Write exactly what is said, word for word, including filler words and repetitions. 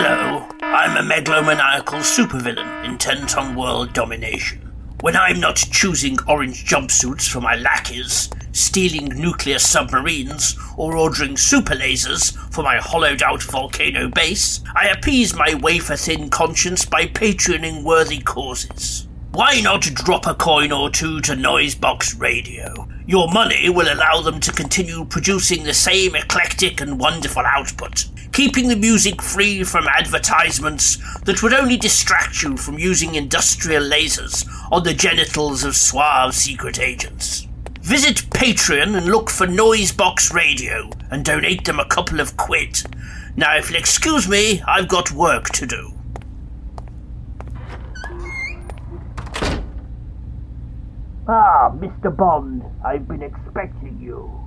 Hello, I'm a megalomaniacal supervillain intent on world domination. When I'm not choosing orange jumpsuits for my lackeys, stealing nuclear submarines, or ordering super lasers for my hollowed-out volcano base, I appease my wafer-thin conscience by patreoning worthy causes. Why not drop a coin or two to Noisebox Radio? Your money will allow them to continue producing the same eclectic and wonderful output, keeping the music free from advertisements that would only distract you from using industrial lasers on the genitals of suave secret agents. Visit Patreon and look for Noisebox Radio and donate them a couple of quid. Now, if you'll excuse me, I've got work to do. Ah, Mister Bond, I've been expecting you.